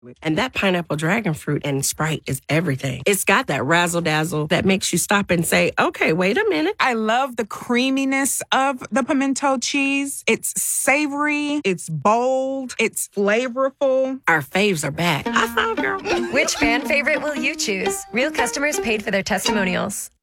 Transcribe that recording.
And that pineapple dragon fruit and Sprite is everything. It's got that razzle dazzle that makes you stop and say, okay, wait a minute. I love the creaminess of the pimento cheese. It's savory, it's bold, it's flavorful. Our faves are back. I found girl. Which fan favorite will you choose? Real customers paid for their testimonials.